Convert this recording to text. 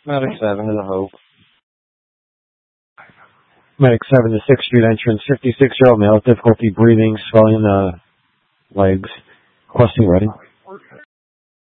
Medic 7 to the Hope. Medic 7 to 6th Street entrance, 56-year-old male, difficulty breathing, swelling in the legs. Requesting ready.